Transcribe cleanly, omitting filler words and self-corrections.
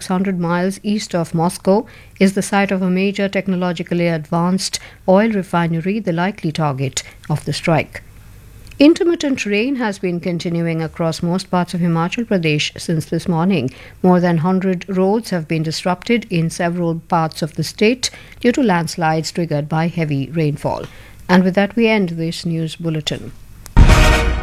600 miles east of Moscow, is the site of a major technologically advanced oil refinery, the likely target of the strike. Intermittent rain has been continuing across most parts of Himachal Pradesh since this morning. More than 100 roads have been disrupted in several parts of the state due to landslides triggered by heavy rainfall. And with that, we end this news bulletin.